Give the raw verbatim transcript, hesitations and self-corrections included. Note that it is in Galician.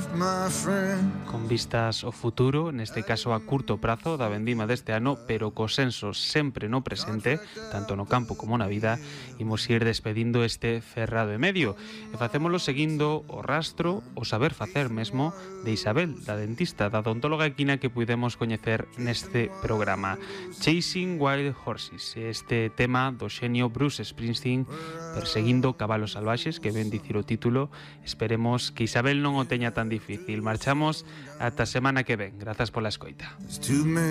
Con vistas ao futuro, neste caso a curto prazo da vendima deste ano, pero co senso sempre no presente, tanto no campo como na vida, imos ir despedindo este Ferrado e Medio. E facémolo seguindo o rastro, o saber facer mesmo, de Isabel, da dentista, da odontóloga equina que puidemos coñecer neste programa. Chasing Wild Horses, este tema do xenio Bruce Springsteen, perseguindo cabalos salvaxes, que ben dicir o título. Esperemos que Isabel non o teña tan difícil. Marchamos ata a semana que ven. Grazas pola escoita.